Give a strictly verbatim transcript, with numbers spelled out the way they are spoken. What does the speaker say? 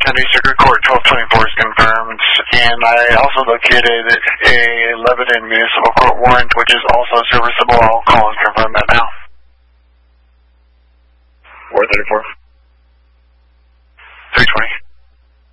County Circuit Court, twelve twenty-four is confirmed, and I also located a Lebanon Municipal Court warrant, which is also serviceable. I'll call and confirm that now.